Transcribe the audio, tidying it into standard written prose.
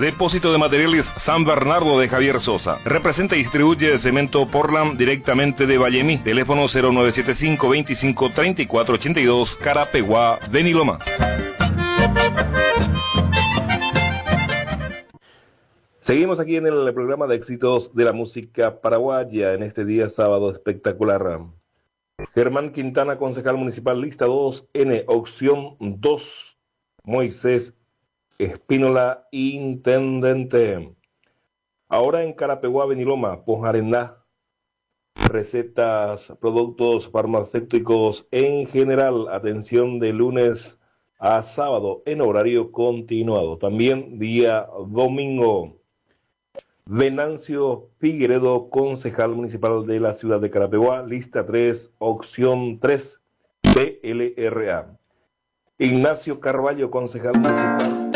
Depósito de Materiales San Bernardo de Javier Sosa. Representa y distribuye cemento Portland directamente de Vallemí. Teléfono 0975 25 34 82, Carapeguá, Beniloma. Seguimos aquí en el programa de éxitos de la música paraguaya en este día sábado espectacular. Germán Quintana, concejal municipal, lista 2N, opción 2. Moisés Espínola, intendente. Ahora en Carapeguá, Beniloma, Pojarená, recetas, productos farmacéuticos en general, atención de lunes a sábado en horario continuado. También día domingo. Venancio Figueredo, concejal municipal de la ciudad de Carapeguá, lista 3, opción 3, PLRA. Ignacio Carballo, concejal municipal